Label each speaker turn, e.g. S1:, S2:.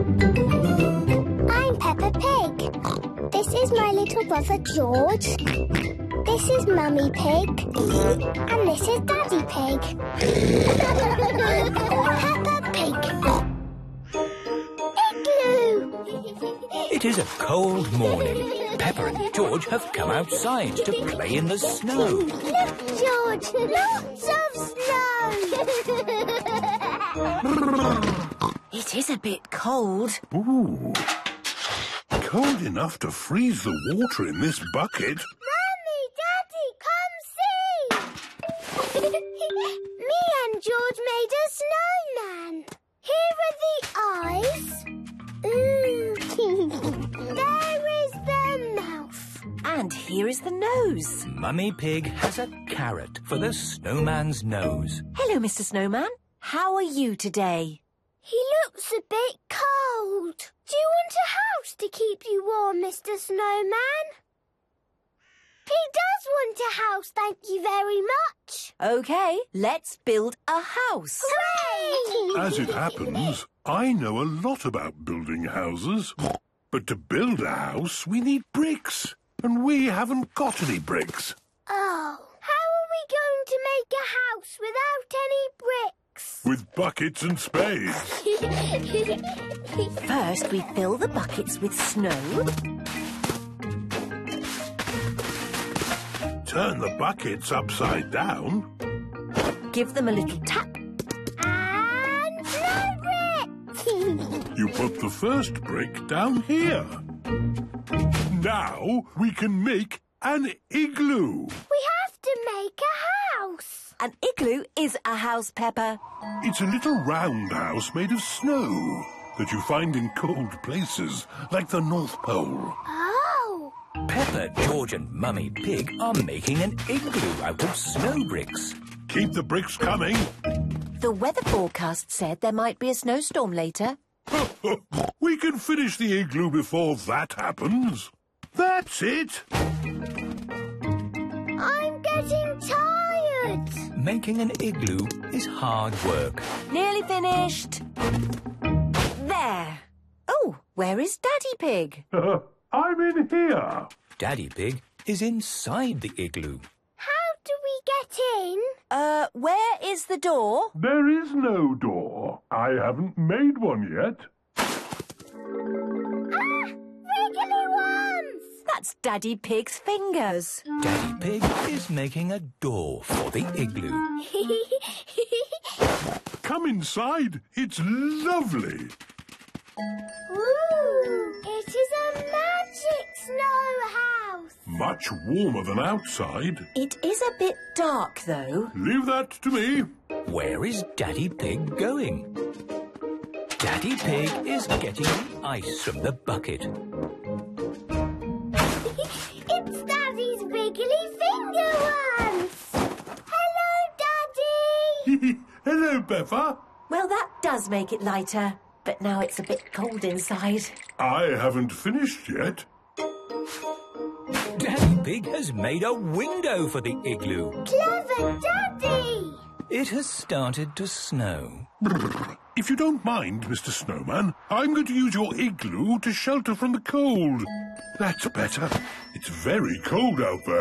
S1: I'm Peppa Pig. This is my little brother George. This is Mummy Pig. And this is Daddy Pig. Peppa Pig. Igloo!
S2: It is a cold morning. Peppa and George have come outside to play in the snow.
S1: Look, George! Lots of snow!
S3: It is a bit cold.
S4: Ooh. Cold enough to freeze the water in this bucket.
S1: Mummy, Daddy, come see! Me and George made a snowman. Here are the eyes. There is the mouth.
S3: And here is the nose.
S2: Mummy Pig has a carrot for the snowman's nose.
S3: Hello, Mr. Snowman. How are you today?
S1: He looks a bit cold. Do you want a house to keep you warm, Mr. Snowman? He does want a house, thank you very much.
S3: OK, let's build a house.
S1: Hooray!
S4: As it happens, I know a lot about building houses. But to build a house, we need bricks. And we haven't got any bricks.
S1: Oh, how are we going to make a house without any bricks?
S4: With buckets and spades.
S3: First, we fill the buckets with snow.
S4: Turn the buckets upside down.
S3: Give them a little tap.
S1: And no bricks!
S4: You put the first brick down here. Now we can make an igloo.
S1: We have to make a house.
S3: An igloo is a house, Peppa.
S4: It's a little round house made of snow that you find in cold places, like the North Pole.
S1: Oh,
S2: Peppa, George and Mummy Pig are making an igloo out of snow bricks.
S4: Keep the bricks coming.
S3: The weather forecast said there might be a snowstorm later.
S4: We can finish the igloo before that happens. That's it.
S1: I'm getting tired.
S2: Making an igloo is hard work.
S3: Nearly finished. There. Oh, where is Daddy Pig?
S4: I'm in here.
S2: Daddy Pig is inside the igloo.
S1: How do we get in?
S3: Where is the door?
S4: There is no door. I haven't made one yet.
S1: Wiggly ones!
S3: That's Daddy Pig's fingers.
S2: Daddy Pig is making a door for the igloo.
S4: Come inside. It's lovely.
S1: Ooh, it is a magic snow house.
S4: Much warmer than outside.
S3: It is a bit dark, though.
S4: Leave that to me.
S2: Where is Daddy Pig going? Daddy Pig is getting the ice from the bucket.
S1: It's Daddy's wiggly finger ones. Hello, Daddy.
S4: Hello, Peppa.
S3: Well, that does make it lighter. But now it's a bit cold inside.
S4: I haven't finished yet.
S2: Daddy Pig has made a window for the igloo.
S1: Clever Daddy.
S2: It has started to snow.
S4: If you don't mind, Mr. Snowman, I'm going to use your igloo to shelter from the cold. That's better. It's very cold out there.